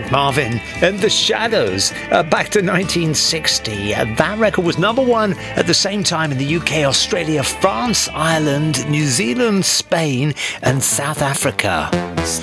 Marvin and the Shadows, back to 1960. That record was number one at the same time in the UK, Australia, France, Ireland, New Zealand, Spain, and South Africa.